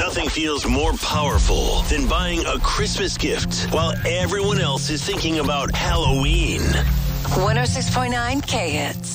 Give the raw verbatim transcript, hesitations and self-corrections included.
Nothing feels more powerful than buying a Christmas gift while everyone else is thinking about Halloween. one oh six point nine K-Hits.